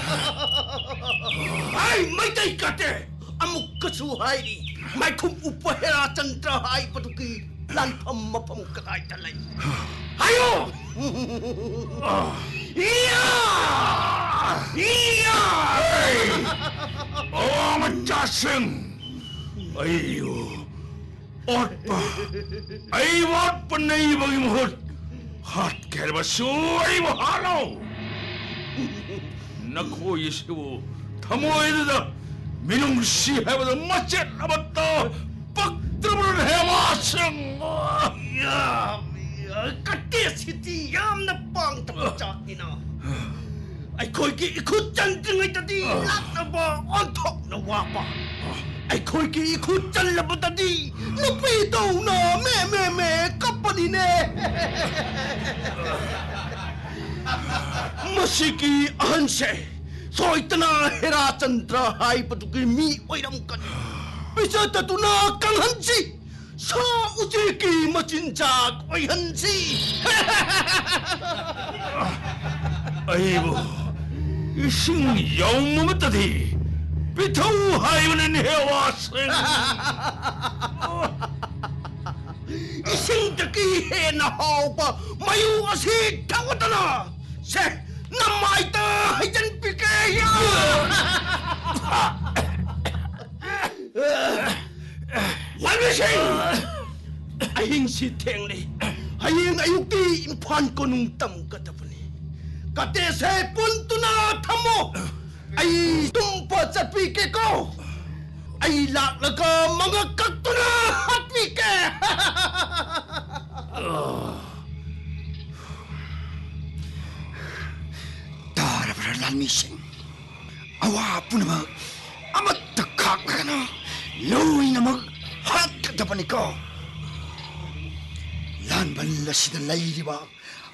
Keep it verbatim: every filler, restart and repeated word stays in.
Ai maitai kate amuk kasuhai mai kum upahera chandra hai patuki lan pham mapam kai talai ayo iya iya oh macaseng ayo otpa ai wat panai bagi muhut hat kerba suai mahalo nakho yesibu tamoida minungsi habada macet abatta paktrabun hemaseng ya kate siti yam na pang tapcha ina ai khoi ki ikhut chan ngai tadi lat na ba on thok na wa pa ai khoi ki ikhut chan la ba tadi no pi to na me me me kapani ne masiki ahanse soitna hera chandra hai patuki mi oiram kan bisa tatuna kanghansi sa ujiki machinjak oihansi aibo ising yaum matadi pitau hayunan hewaseng ising taki he na haupa mayu asi tawatana se namai ta hajan pike ya Lalmising ahing si theng le hayeng ayukti imphan ko nung tam katapani kate se puntuna thamo ai tumpa chapi ke ko ai lak laka mga katuna hatpi ke Tara para Lalmising awa punama amat takak kana loy na mag hat katapani ko lan ban la sida lay di ba